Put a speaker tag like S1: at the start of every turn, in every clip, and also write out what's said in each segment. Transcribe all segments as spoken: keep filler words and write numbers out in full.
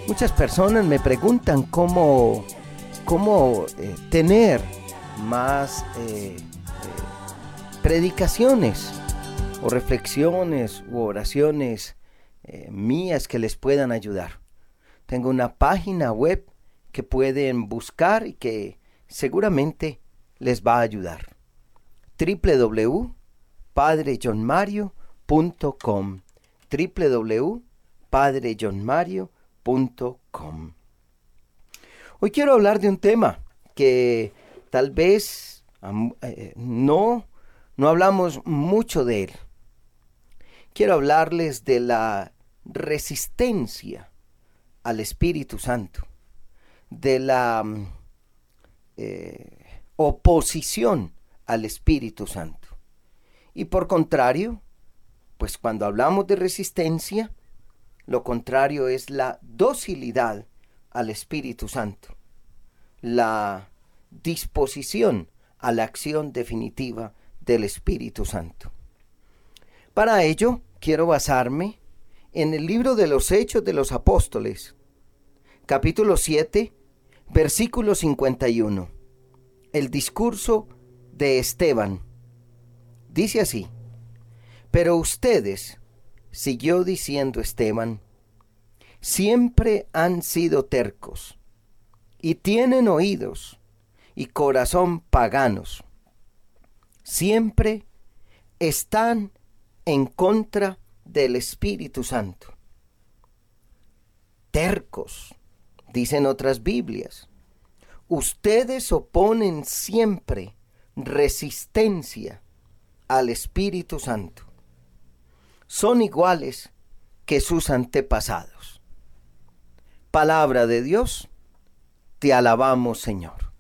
S1: Muchas personas me preguntan cómo, cómo eh, tener más eh, eh, predicaciones o reflexiones u oraciones eh, mías que les puedan ayudar. Tengo una página web que pueden buscar y que seguramente les va a ayudar. doble u doble u doble u punto padre john mario punto com doble u doble u doble u punto padre john mario punto com. Hoy quiero hablar de un tema que tal vez eh, no, no hablamos mucho de él. Quiero hablarles de la resistencia al Espíritu Santo, de la eh, oposición al Espíritu Santo. Y por contrario, pues cuando hablamos de resistencia, lo contrario es la docilidad al Espíritu Santo, la disposición a la acción definitiva del Espíritu Santo. Para ello, quiero basarme en el libro de los Hechos de los Apóstoles, capítulo siete, versículo cincuenta y uno. El discurso de Esteban. Dice así: pero ustedes, siguió diciendo Esteban, siempre han sido tercos, y tienen oídos y corazón paganos. Siempre están en contra del Espíritu Santo. Tercos, dicen otras Biblias. Ustedes oponen siempre resistencia al Espíritu Santo. Son iguales que sus antepasados. Palabra de Dios, te alabamos, Señor.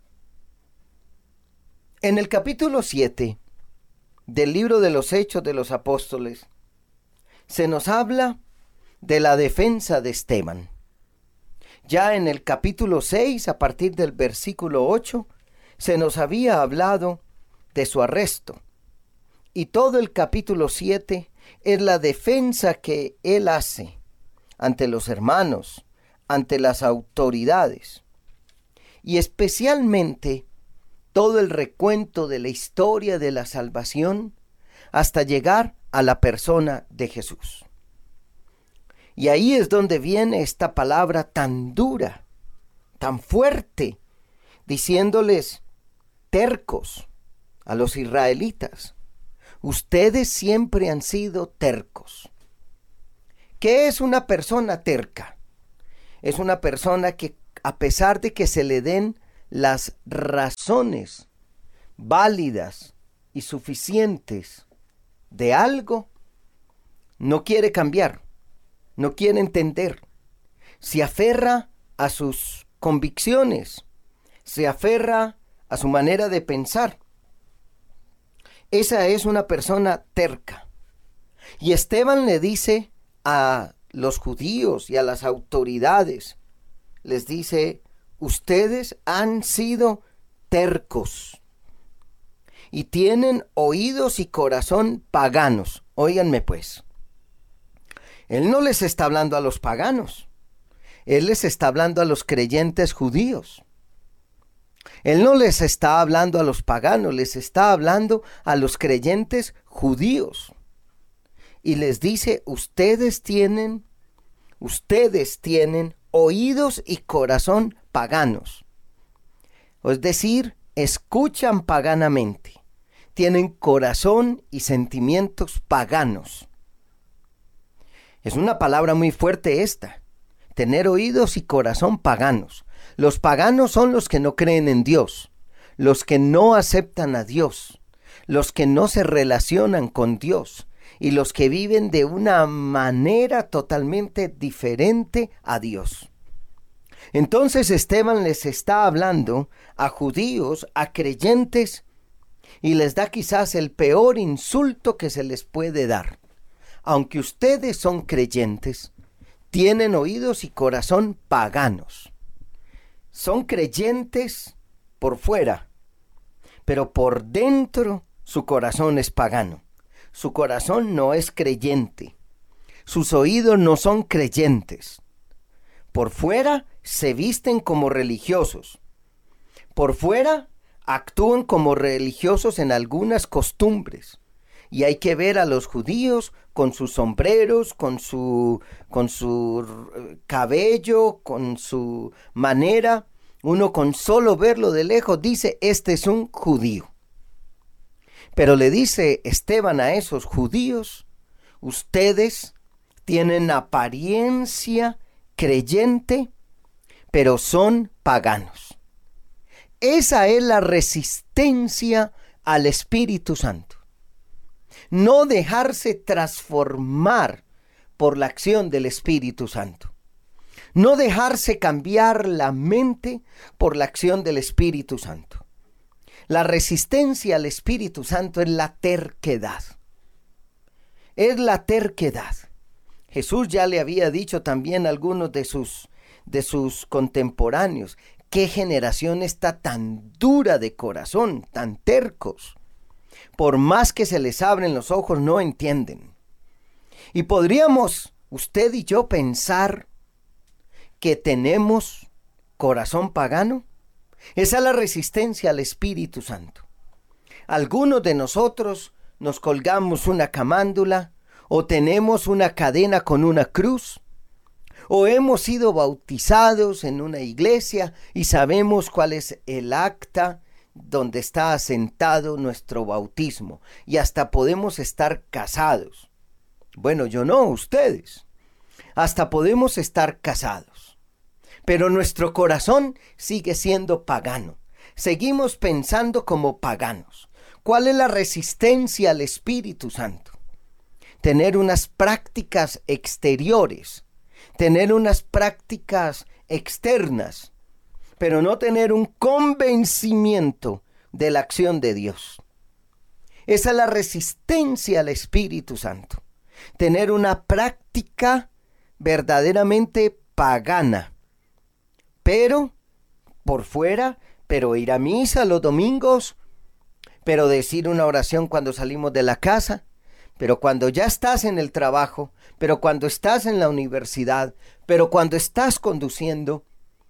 S1: En el capítulo siete del libro de los Hechos de los Apóstoles, se nos habla de la defensa de Esteban. Ya en el capítulo seis, a partir del versículo ocho, se nos había hablado de su arresto. Y todo el capítulo siete es la defensa que él hace ante los hermanos, ante las autoridades. Y especialmente todo el recuento de la historia de la salvación hasta llegar a la persona de Jesús. Y ahí es donde viene esta palabra tan dura, tan fuerte, diciéndoles tercos a los israelitas. Ustedes siempre han sido tercos. ¿Qué es una persona terca? Es una persona que, a pesar de que se le den las razones válidas y suficientes de algo, no quiere cambiar, no quiere entender. Se aferra a sus convicciones, se aferra a su manera de pensar. Esa es una persona terca. Y Esteban le dice a los judíos y a las autoridades, les dice: ustedes han sido tercos y tienen oídos y corazón paganos. Óiganme pues, él no les está hablando a los paganos, él les está hablando a los creyentes judíos. Él no les está hablando a los paganos, les está hablando a los creyentes judíos. Y les dice: ustedes tienen, ustedes tienen oídos y corazón paganos. Es decir, escuchan paganamente, tienen corazón y sentimientos paganos. Es una palabra muy fuerte esta, tener oídos y corazón paganos. Los paganos son los que no creen en Dios, los que no aceptan a Dios, los que no se relacionan con Dios y los que viven de una manera totalmente diferente a Dios. Entonces Esteban les está hablando a judíos, a creyentes, y les da quizás el peor insulto que se les puede dar. Aunque ustedes son creyentes, tienen oídos y corazón paganos. Son creyentes por fuera, pero por dentro su corazón es pagano. Su corazón no es creyente. Sus oídos no son creyentes. Por fuera se visten como religiosos. Por fuera actúan como religiosos en algunas costumbres. Y hay que ver a los judíos con sus sombreros, con su, con su cabello, con su manera. Uno con solo verlo de lejos dice, este es un judío. Pero le dice Esteban a esos judíos, ustedes tienen apariencia creyente, pero son paganos. Esa es la resistencia al Espíritu Santo. No dejarse transformar por la acción del Espíritu Santo. No dejarse cambiar la mente por la acción del Espíritu Santo. La resistencia al Espíritu Santo es la terquedad. Es la terquedad. Jesús ya le había dicho también a algunos de sus, de sus contemporáneos, qué generación está tan dura de corazón, tan tercos. Por más que se les abren los ojos, no entienden. Y podríamos, usted y yo, pensar que tenemos corazón pagano. Esa es la resistencia al Espíritu Santo. Algunos de nosotros nos colgamos una camándula, o tenemos una cadena con una cruz, o hemos sido bautizados en una iglesia y sabemos cuál es el acta donde está asentado nuestro bautismo, y hasta podemos estar casados. Bueno, yo no, ustedes. Hasta podemos estar casados. Pero nuestro corazón sigue siendo pagano. Seguimos pensando como paganos. ¿Cuál es la resistencia al Espíritu Santo? Tener unas prácticas exteriores, tener unas prácticas externas, pero no tener un convencimiento de la acción de Dios. Esa es la resistencia al Espíritu Santo. Tener una práctica verdaderamente pagana, pero por fuera, pero ir a misa los domingos, pero decir una oración cuando salimos de la casa, pero cuando ya estás en el trabajo, pero cuando estás en la universidad, pero cuando estás conduciendo,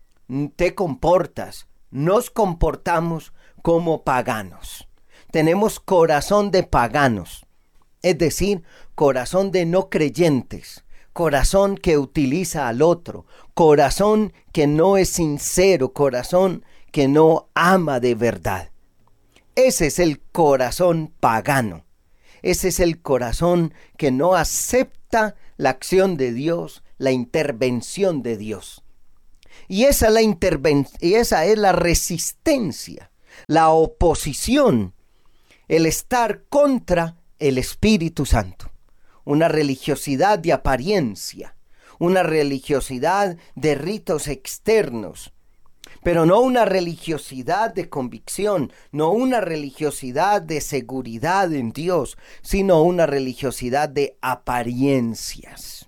S1: te comportas, nos comportamos como paganos. Tenemos corazón de paganos, es decir, corazón de no creyentes, corazón que utiliza al otro, corazón que no es sincero, corazón que no ama de verdad. Ese es el corazón pagano. Ese es el corazón que no acepta la acción de Dios, la intervención de Dios. Y esa es la, interven- y esa es la resistencia, la oposición, el estar contra el Espíritu Santo. Una religiosidad de apariencia, una religiosidad de ritos externos, pero no una religiosidad de convicción, no una religiosidad de seguridad en Dios, sino una religiosidad de apariencias.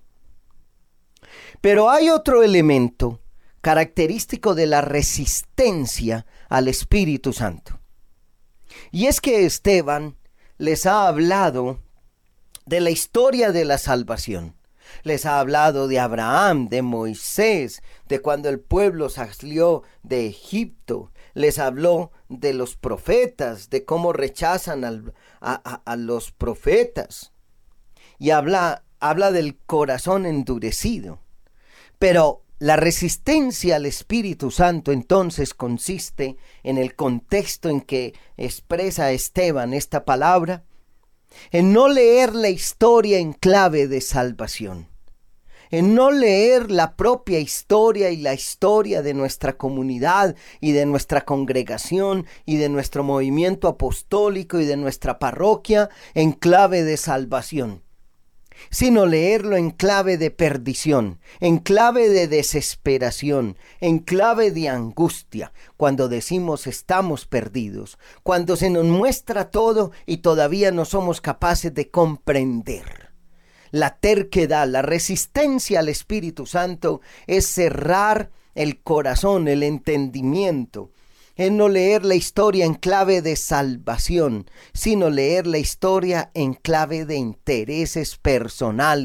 S1: Pero hay otro elemento característico de la resistencia al Espíritu Santo. Y es que Esteban les ha hablado de la historia de la salvación. Les ha hablado de Abraham, de Moisés, de cuando el pueblo salió de Egipto. Les habló de los profetas, de cómo rechazan al, a, a, a los profetas. Y habla, habla del corazón endurecido. Pero la resistencia al Espíritu Santo entonces consiste en el contexto en que expresa Esteban esta palabra, en no leer la historia en clave de salvación, en no leer la propia historia y la historia de nuestra comunidad y de nuestra congregación y de nuestro movimiento apostólico y de nuestra parroquia en clave de salvación, sino leerlo en clave de perdición, en clave de desesperación, en clave de angustia, cuando decimos estamos perdidos, cuando se nos muestra todo y todavía no somos capaces de comprender. La terquedad, la resistencia al Espíritu Santo es cerrar el corazón, el entendimiento, es no leer la historia en clave de salvación, sino leer la historia en clave de intereses personales,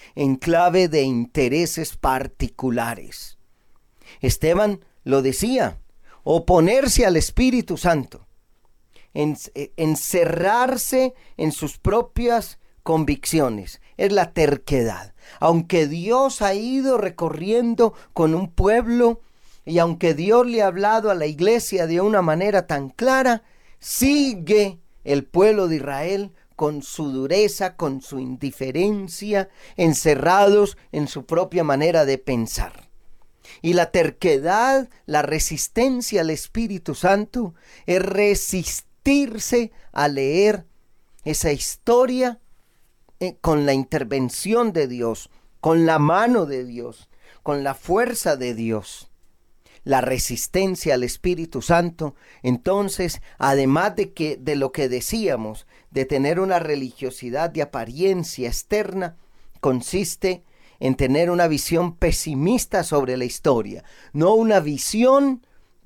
S1: en clave de intereses particulares. Esteban lo decía, oponerse al Espíritu Santo, en, encerrarse en sus propias convicciones, es la terquedad. Aunque Dios ha ido recorriendo con un pueblo y aunque Dios le ha hablado a la iglesia de una manera tan clara, sigue el pueblo de Israel con su dureza, con su indiferencia, encerrados en su propia manera de pensar. Y la terquedad, la resistencia al Espíritu Santo, es resistirse a leer esa historia eh, con la intervención de Dios, con la mano de Dios, con la fuerza de Dios. La resistencia al Espíritu Santo, entonces, además de que de lo que decíamos, de tener una religiosidad de apariencia externa, consiste en tener una visión pesimista sobre la historia, no una visión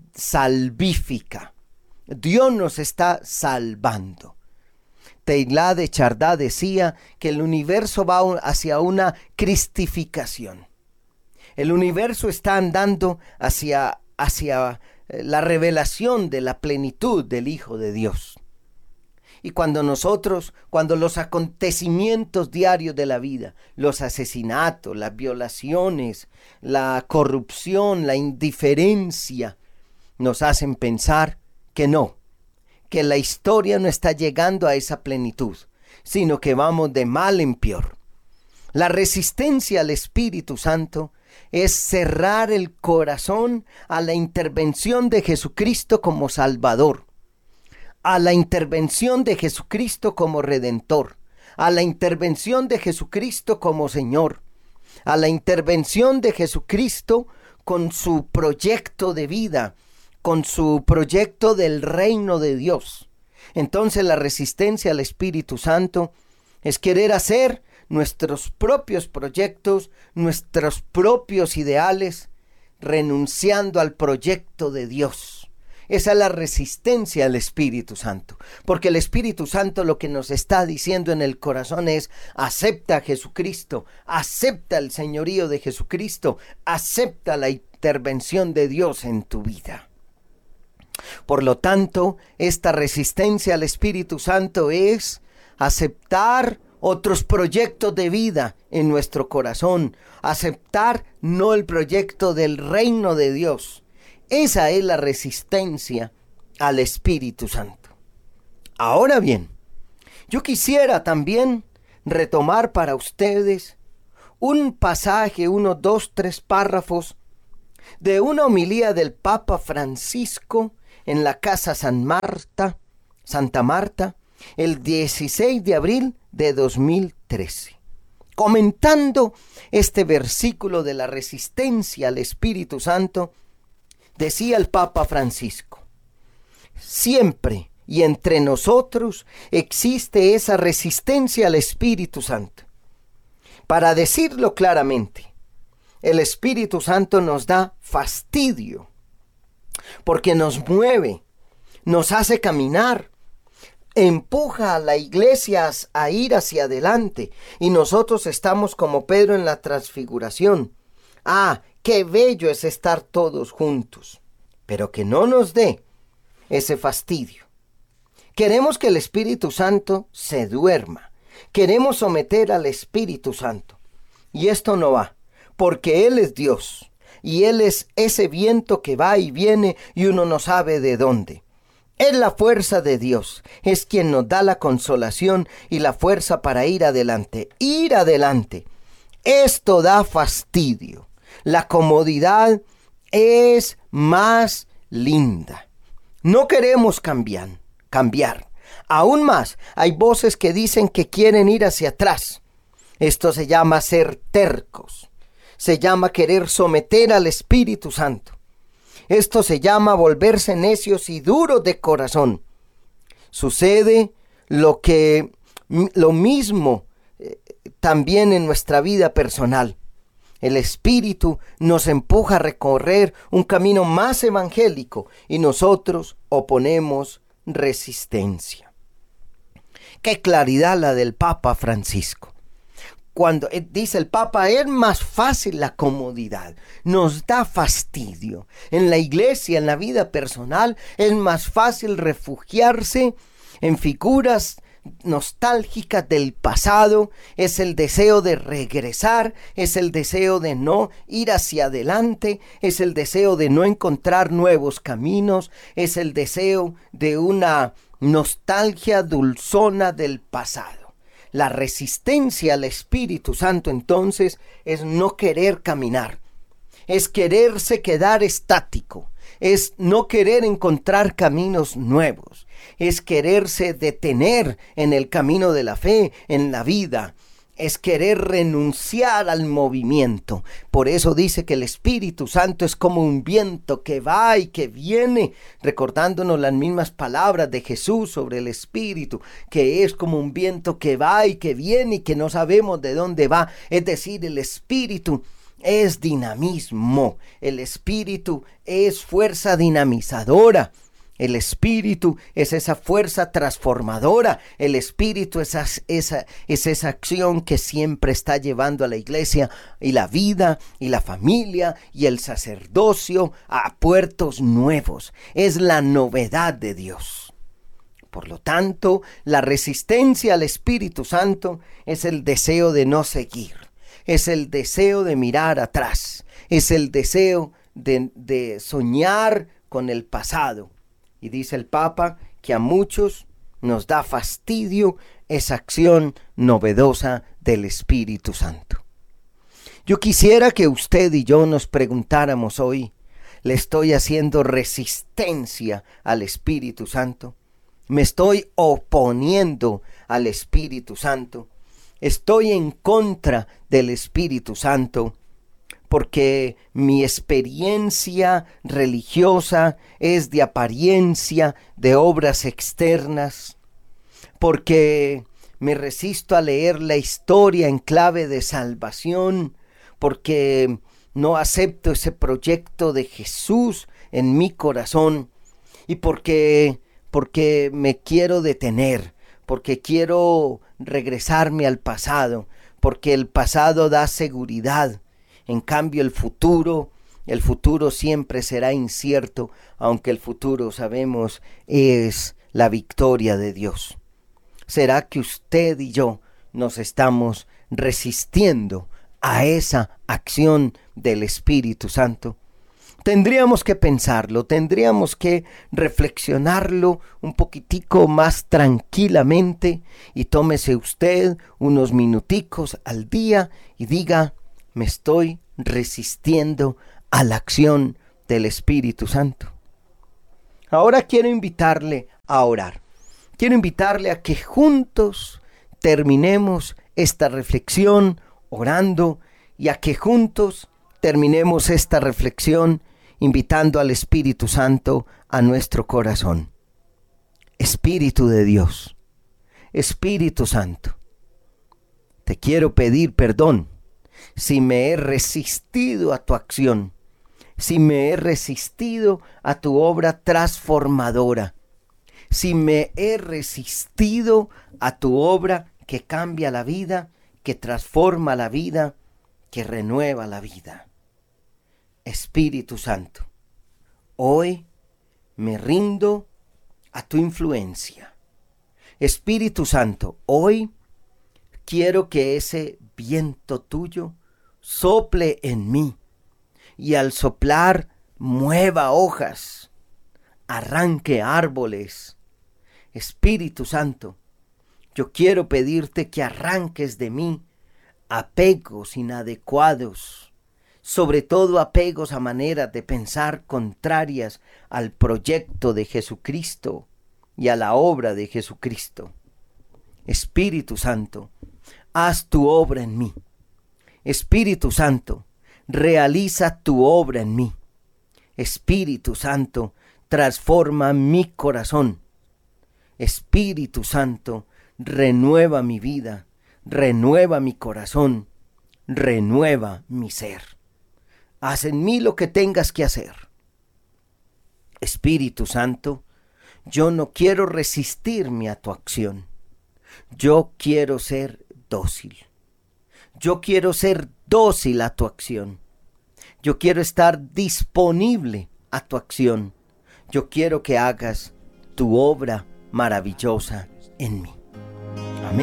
S1: salvífica. Dios nos está salvando. Teilhard de Chardin decía que el universo va hacia una cristificación. El universo está andando hacia, hacia la revelación de la plenitud del Hijo de Dios. Y cuando nosotros, cuando los acontecimientos diarios de la vida, los asesinatos, las violaciones, la corrupción, la indiferencia, nos hacen pensar que no, que la historia no está llegando a esa plenitud, sino que vamos de mal en peor. La resistencia al Espíritu Santo es cerrar el corazón a la intervención de Jesucristo como Salvador, a la intervención de Jesucristo como Redentor, a la intervención de Jesucristo como Señor, a la intervención de Jesucristo con su proyecto de vida, con su proyecto del reino de Dios. Entonces la resistencia al Espíritu Santo es querer hacer nuestros propios proyectos, nuestros propios ideales, renunciando al proyecto de Dios. Esa es la resistencia al Espíritu Santo, porque el Espíritu Santo lo que nos está diciendo en el corazón es: acepta a Jesucristo, acepta el señorío de Jesucristo, acepta la intervención de Dios en tu vida. Por lo tanto, esta resistencia al Espíritu Santo es aceptar otros proyectos de vida en nuestro corazón, aceptar no el proyecto del reino de Dios. Esa es la resistencia al Espíritu Santo. Ahora bien, yo quisiera también retomar para ustedes un pasaje, unos dos, tres párrafos de una homilía del Papa Francisco en la Casa San Marta, Santa Marta, el dieciséis de abril de dos mil trece. Comentando este versículo de la resistencia al Espíritu Santo, decía el Papa Francisco: siempre y entre nosotros existe esa resistencia al Espíritu Santo. Para decirlo claramente, el Espíritu Santo nos da fastidio, porque nos mueve, nos hace caminar, empuja a la iglesia a ir hacia adelante, y nosotros estamos como Pedro en la transfiguración. Ah, qué bello es estar todos juntos, pero que no nos dé ese fastidio. Queremos que el Espíritu Santo se duerma. Queremos someter al Espíritu Santo. Y esto no va, porque Él es Dios. Y Él es ese viento que va y viene y uno no sabe de dónde. Es la fuerza de Dios. Es quien nos da la consolación y la fuerza para ir adelante. Ir adelante. Esto da fastidio. La comodidad es más linda. No queremos cambiar, cambiar. Aún más, hay voces que dicen que quieren ir hacia atrás. Esto se llama ser tercos. Se llama querer someter al Espíritu Santo. Esto se llama volverse necios y duros de corazón. Sucede lo que, lo mismo eh, también en nuestra vida personal. El Espíritu nos empuja a recorrer un camino más evangélico y nosotros oponemos resistencia. Qué claridad la del Papa Francisco. cuando eh, dice el Papa, es más fácil la comodidad, nos da fastidio. En la iglesia, en la vida personal, es más fácil refugiarse en figuras nostálgicas del pasado, es el deseo de regresar, es el deseo de no ir hacia adelante, es el deseo de no encontrar nuevos caminos, es el deseo de una nostalgia dulzona del pasado. La resistencia al Espíritu Santo entonces es no querer caminar, es quererse quedar estático, es no querer encontrar caminos nuevos, es quererse detener en el camino de la fe, en la vida, es querer renunciar al movimiento. Por eso dice que el Espíritu Santo es como un viento que va y que viene, recordándonos las mismas palabras de Jesús sobre el Espíritu, que es como un viento que va y que viene y que no sabemos de dónde va. Es decir, el Espíritu es dinamismo, el Espíritu es fuerza dinamizadora. El Espíritu es esa fuerza transformadora. El Espíritu es esa, esa, es esa acción que siempre está llevando a la iglesia y la vida y la familia y el sacerdocio a puertos nuevos. Es la novedad de Dios. Por lo tanto, la resistencia al Espíritu Santo es el deseo de no seguir. Es el deseo de mirar atrás. Es el deseo de, de soñar con el pasado. Y dice el Papa que a muchos nos da fastidio esa acción novedosa del Espíritu Santo. Yo quisiera que usted y yo nos preguntáramos hoy, ¿le estoy haciendo resistencia al Espíritu Santo? ¿Me estoy oponiendo al Espíritu Santo? ¿Estoy en contra del Espíritu Santo? Porque mi experiencia religiosa es de apariencia, de obras externas, porque me resisto a leer la historia en clave de salvación, porque no acepto ese proyecto de Jesús en mi corazón, y porque, porque me quiero detener, porque quiero regresarme al pasado, porque el pasado da seguridad. En cambio, el futuro, el futuro siempre será incierto, aunque el futuro, sabemos, es la victoria de Dios. ¿Será que usted y yo nos estamos resistiendo a esa acción del Espíritu Santo? Tendríamos que pensarlo, tendríamos que reflexionarlo un poquitico más tranquilamente y tómese usted unos minuticos al día y diga, me estoy resistiendo a la acción del Espíritu Santo. Ahora quiero invitarle a orar. Quiero invitarle a que juntos terminemos esta reflexión orando y a que juntos terminemos esta reflexión invitando al Espíritu Santo a nuestro corazón. Espíritu de Dios, Espíritu Santo, te quiero pedir perdón si me he resistido a tu acción, si me he resistido a tu obra transformadora, si me he resistido a tu obra que cambia la vida, que transforma la vida, que renueva la vida. Espíritu Santo, hoy me rindo a tu influencia. Espíritu Santo, hoy quiero que ese viento tuyo sople en mí y al soplar mueva hojas, arranque árboles. Espíritu Santo, yo quiero pedirte que arranques de mí apegos inadecuados, sobre todo apegos a maneras de pensar contrarias al proyecto de Jesucristo y a la obra de Jesucristo. Espíritu Santo, haz tu obra en mí. Espíritu Santo, realiza tu obra en mí. Espíritu Santo, transforma mi corazón. Espíritu Santo, renueva mi vida, renueva mi corazón, renueva mi ser. Haz en mí lo que tengas que hacer. Espíritu Santo, yo no quiero resistirme a tu acción. Yo quiero ser dócil. Yo quiero ser dócil a tu acción. Yo quiero estar disponible a tu acción. Yo quiero que hagas tu obra maravillosa en mí.